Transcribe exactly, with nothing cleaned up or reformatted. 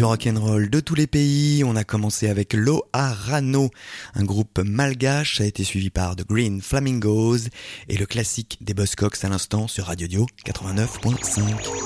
du rock'n'roll de tous les pays. On a commencé avec Loharano, un groupe malgache, ça a été suivi par The Green Flamingos et le classique des Buzzcocks à l'instant sur Radio Dio quatre-vingt-neuf point cinq.